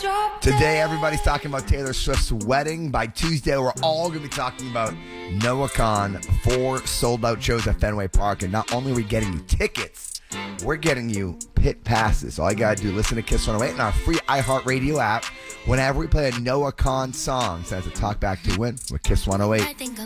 Today, everybody's talking about Taylor Swift's wedding. By Tuesday, we're all going to be talking about Noah Kahan, 4 sold-out shows at Fenway Park. And not only are we getting you tickets, we're getting you pit passes. All you got to do, listen to Kiss 108 and our free iHeartRadio app. Whenever we play a Noah Kahan song, so as a talk back to win with Kiss 108.